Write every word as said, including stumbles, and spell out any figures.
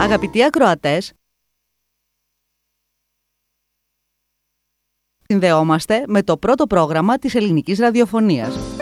Αγαπητοί ακροατές, συνδεόμαστε με το πρώτο πρόγραμμα της ελληνικής ραδιοφωνίας.